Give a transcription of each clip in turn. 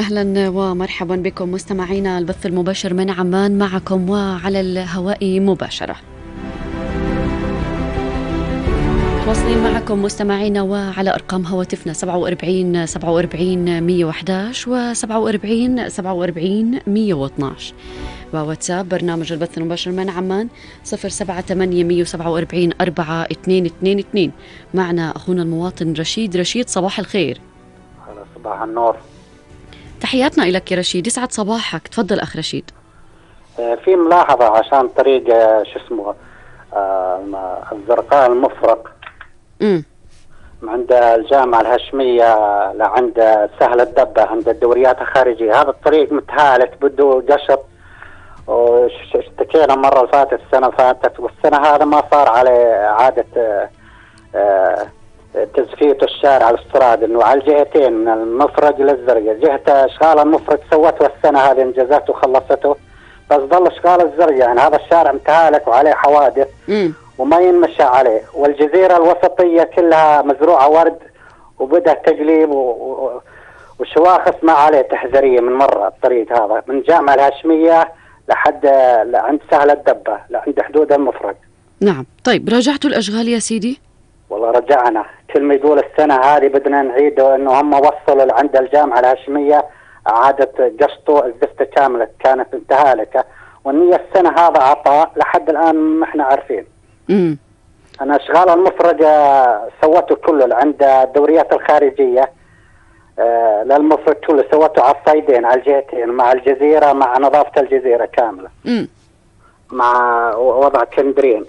أهلا ومرحبا بكم مستمعينا البث المباشر من عمان معكم وعلى الهواء مباشرة. واصلين معكم مستمعينا وعلى أرقام هواتفنا 47 47 111 و 47 47 112 وواتساب برنامج البث المباشر من عمان 078 147 4222. معنا أخونا المواطن رشيد. صباح الخير. صباح النور. تحياتنا لك يا رشيد، يسعد صباحك. تفضل أخ رشيد. في ملاحظة عشان طريق الزرقاء المفرق عند الجامعة الهاشمية لعند سهل الدبة عند الدوريات الخارجية. هذا الطريق متهالك بده قشط، واشتكينا مرة الفاتت السنة فاتت، والسنة هذا ما صار عليه إعادة تزفيت الشارع الاستراد، انه على الجهتين من المفرق للزرقاء. جهة اشغال المفرق سوته السنة هذه انجزته وخلصته، بس ظل اشغال الزرقاء. يعني هذا الشارع متهالك وعليه حوادث وما ينمشى عليه، والجزيرة الوسطية كلها مزروعة ورد وبدأ تقليب وشواخص ما عليه تحذيرية من مرة. الطريق هذا من جامعة الهاشمية لحد عند سهل الدبة لعند حدود المفرق. نعم. طيب راجعتوا الأشغال يا سيدي؟ والله رجعنا، كل ما يقول السنة هذه بدنا نعيده، انه هم وصلوا لعند الجامعة الهاشمية اعادة قسطوا الزفتة كاملة كانت متهالكة، والنية السنة هذا عطاء لحد الان ما احنا عارفين. انا اشغال المفرق سوته كله عند الدوريات الخارجية للمفرق كله سوته على الصيدين على الجهتين مع الجزيرة مع نظافة الجزيرة كاملة مع وضع كندرين،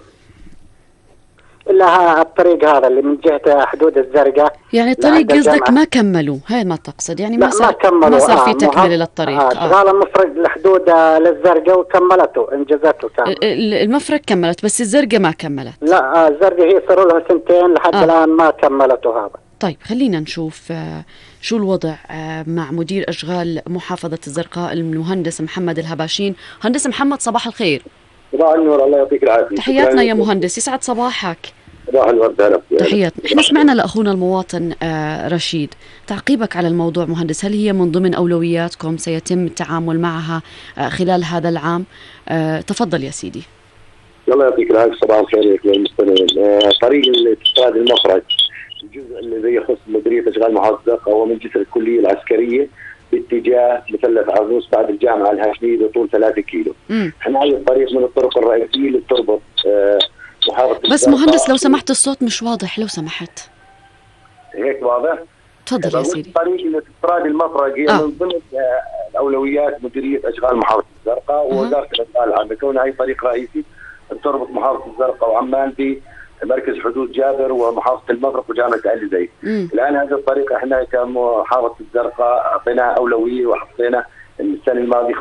إلا الطريق هذا اللي من جهة حدود الزرقاء. يعني الطريق قصدك ما كملوا، هاي ما تقصد يعني ما صار في تكملة للطريق. شغال المفرق لحدود للزرقاء وكملته انجزته كامل. المفرق كملت بس الزرقاء ما كملت. لا الزرقاء هي صاروا لها سنتين لحد الآن ما كملته هذا. طيب خلينا نشوف شو الوضع مع مدير أشغال محافظة الزرقاء المهندس محمد الهباشين. مهندس محمد صباح الخير. صباح النور، الله يعطيك العافية. تحياتنا يا مهندس، يسعد صباحك. صباح الورد. تحياتنا. احنا سمعنا لأخونا المواطن رشيد، تعقيبك على الموضوع مهندس، هل هي من ضمن أولوياتكم سيتم التعامل معها خلال هذا العام؟ تفضل يا سيدي. الله يعطيك العافية. صباح الخير للمستمعين. طريق الاستراد المفرق الجزء الذي يخص مديرية أشغال محافظة الزرقاء هو من جسر الكلية العسكرية باتجاه مثلث عرنوس بعد الجامعة الهاشمية بطول 3 كيلو. احنا هاي الطريق من الطرق الرئيسية اللي بتربط محافظة بس مهندس لو سمحت الصوت مش واضح لو سمحت. هيك واضح؟ تفضل يا سيدي. طريق الاستراد المفرق هي من ضمن الأولويات مديرية أشغال محافظة الزرقاء ووزارة الأشغال العامة، كونها هي طريق رئيسي بتربط محافظة الزرقاء وعمان بمركز حدود جابر ومحافظة المفرق وجامعة آل زيد. الآن هذا الطريق احنا كمحافظة الزرقاء أعطيناه أولوية وحطينا السنة الماضية